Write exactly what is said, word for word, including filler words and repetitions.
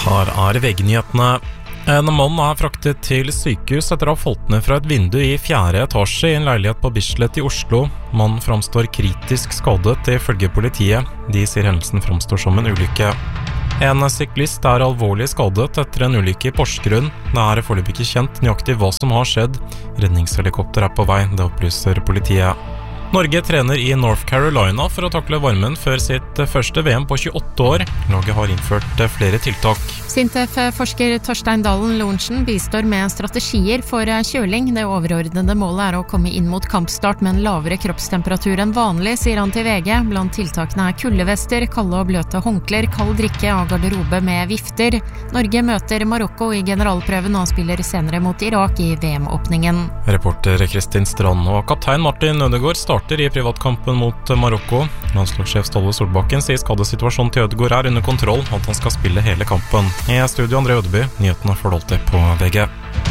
Her er V G-nyhetene. En mann er fraktet til sykehus etter å ha falt ned fra et vindu i fjerde etasje i en leilighet på Bislett i Oslo. Mannen framstår kritisk skadet ifølge politiet. De sier hendelsen framstår som en ulykke. En syklist er alvorlig skadet etter en ulykke i Porsgrunn. Det er foreløpig ikke kjent nøyaktig hva som har skjedd. Redningshelikopter er på vei, det opplyser politiet. Norge trener i North Carolina for å takle varmen før sitt første V M på tjueåtte år. Laget har innført flere tiltak. Sintef-forsker Torstein Dalen Lorentzen bistår med strategier for kjøling. Det overordnede målet er å komme inn mot kampstart med en lavere kroppstemperatur enn vanlig, sier han til V G. Blant tiltakene er kuldevester, kalde og bløte håndklær, kald drikke og garderobe med vifter. Norge møter Marokko i generalprøven og spiller senere mot Irak i V M-åpningen. Reporter Kristin Strand og kaptein Martin Ødegaard starter i privatkampen mot Marokko. Landslagssjef Ståle Solbakken sier skadesituasjonen til Ødegaard er under kontroll, og at han skal spille hele kampen. I studio André Ødeby, nyhetene får du alltid på V G.